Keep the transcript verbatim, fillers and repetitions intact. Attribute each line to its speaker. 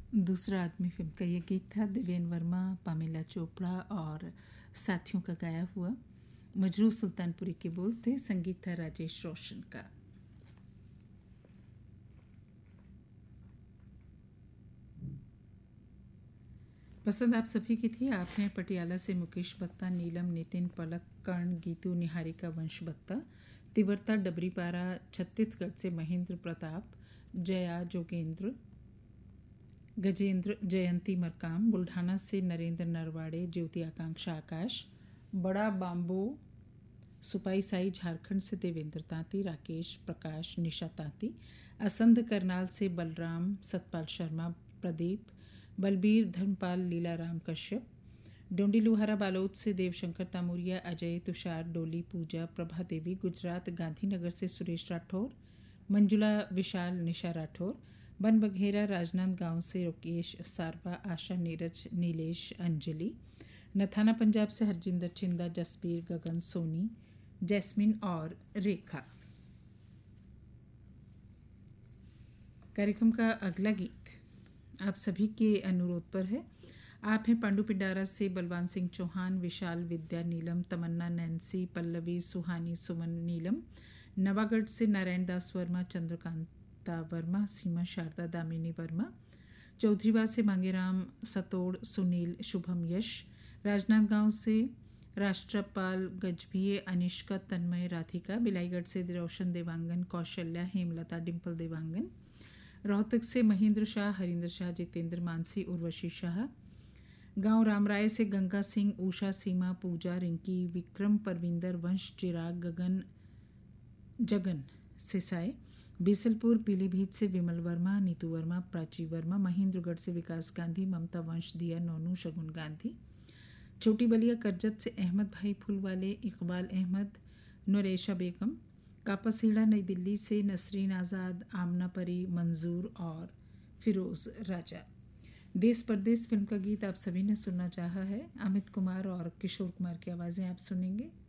Speaker 1: दूसरा आदमी फिल्म का ये गीत था देवेन वर्मा, पामेला चोपड़ा और साथियों का गाया हुआ। मजरू सुल्तानपुरी के बोल थे, संगीत था राजेश रोशन का। पसंद आप सभी की थी। आप हैं पटियाला से मुकेश बत्ता, नीलम, नितिन, पलक, कर्ण, गीतू, निहारिका, वंश बत्ता, तिवरता, डबरीपारा, छत्तीसगढ़ से महेंद्र प्रताप, जया, जोगेंद्र, गजेंद्र, जयंती मरकाम, बुल्ढाना से नरेंद्र नरवाड़े, ज्योति आकांक्षा आकाश, बड़ा बाम्बो, सुपाई साई, झारखंड से देवेंद्र तांती, राकेश प्रकाश, निशा तांती, असंध करनाल से बलराम, सतपाल शर्मा, प्रदीप, बलबीर, धर्मपाल, लीलाराम कश्यप, डोंडी लुहारा बालोद से देवशंकर तामुरिया, अजय, तुषार, डोली, पूजा, प्रभा देवी, गुजरात गांधीनगर से सुरेश राठौर, मंजुला, विशाल, निशा राठौर, बन बघेरा राजनांदगांव से रुकेश सारवा, आशा, नीरज, नीलेश, अंजलि, नथाना पंजाब से हरजिंदर चिंदा, जसबीर, गगन, सोनी, जैस्मिन और रेखा। कार्यक्रम का अगला गीत आप सभी के अनुरोध पर है। आप हैं पांडु पिंडारा से बलवान सिंह चौहान, विशाल, विद्या, नीलम, तमन्ना, नैन्सी, पल्लवी, सुहानी, सुमन, नीलम, नवागढ़ से नारायण दास वर्मा, चंद्रकांता वर्मा, सीमा, शारदा, दामिनी वर्मा, चौधरीवा से मांगेराम, सतोड़, सुनील, शुभम, यश, राजनांदगांव से राष्ट्रपाल, गजभिये, अनिष्का, तन्मय, राधिका, बिलाईगढ़ से रोशन देवांगन, कौशल्या, हेमलता, डिम्पल देवांगन, रोहतक से महेंद्र शाह, हरिंद्र शाह, जितेंद्र, मानसी, उर्वशी शाह, गांव रामराय से गंगा सिंह, उषा, सीमा, पूजा, रिंकी, विक्रम, परविंदर, वंश, चिराग, गगन, जगन, सिसाई, बीसलपुर पीलीभीत से विमल वर्मा, नीतू वर्मा, प्राची वर्मा, महेंद्रगढ़ से विकास गांधी, ममता, वंश, दिया, नोनू, शगुन गांधी, छोटी बलिया करजत से अहमद भाई फुलवाले, इकबाल अहमद, नरेशा बेगम, कापासीड़ा नई दिल्ली से नसरीन आज़ाद, आमना परी, मंजूर और फिरोज़ राजा। देश परदेश फिल्म का गीत आप सभी ने सुनना चाहा है। अमित कुमार और किशोर कुमार की आवाज़ें आप सुनेंगे।